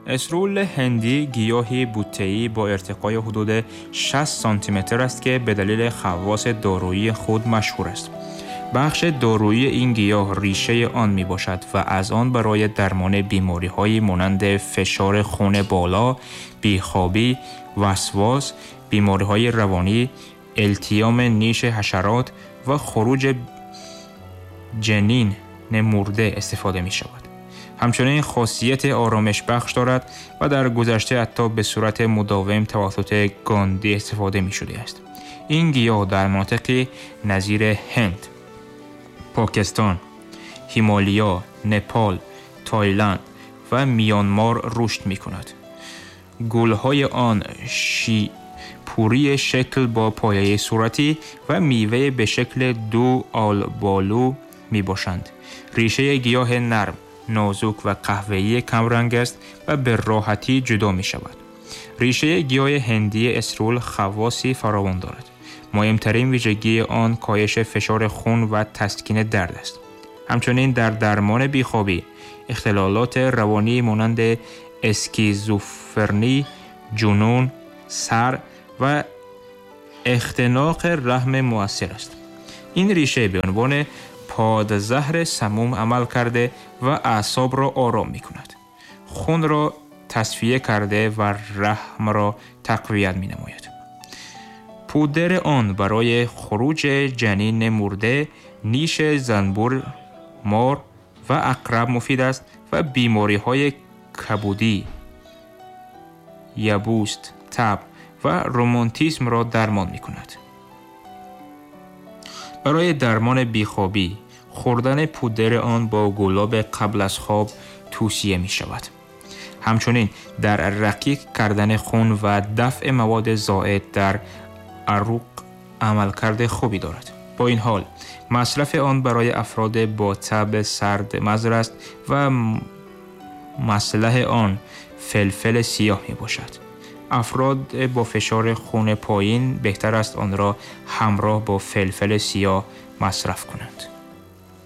اسرول هندی گیاهی بوته‌ای با ارتقای حدود 60 سانتی متر است که به دلیل خواص دارویی خود مشهور است. بخش دارویی این گیاه ریشه آن می باشد و از آن برای درمان بیماری‌هایی مانند فشار خون بالا، بیخوابی، وسواس، بیماری‌های روانی، التیام نیش حشرات و خروج جنین مرده استفاده می شود. همچنین خاصیت آرامش بخش دارد و در گذشته حتی به صورت مداوم توسط گاندی استفاده می شده است. این گیاه در مناطقی نظیر هند، پاکستان، هیمالیا، نپال، تایلند و میانمار رشد می کند. گلهای آن پوری شکل با پایه صورتی و میوه به شکل دو آلبالو می باشند. ریشه گیاه نرم، نازک و قهوه‌ای کمرنگ است و به راحتی جدا می شود. ریشه گیاه هندی اسرول خواصی فراوان دارد. مهمترین ویژگی آن کاهش فشار خون و تسکین درد است. همچنین در درمان بیخوابی، اختلالات روانی مانند اسکیزوفرنی، جنون، سر و اختناق رحم مؤثر است. این ریشه به عنوان پادزهر سموم عمل کرده و اعصاب را آرام می کند. خون را تصفیه کرده و رحم را تقویت می نماید. پودر آن برای خروج جنین مرده، نیش زنبور، مار و عقرب مفید است و بیماری های کبودی، یبوست، تب و روماتیسم را درمان می کند. برای درمان بیخوابی، خوردن پودر آن با گلاب قبل از خواب توصیه می شود. همچنین در رقیق کردن خون و دفع مواد زائد در عروق عملکرد خوبی دارد. با این حال، مصرف آن برای افراد با تب سرد مضر است و مصلح آن فلفل سیاه می باشد. افراد با فشار خون پایین بهتر است آن را همراه با فلفل سیاه مصرف کنند.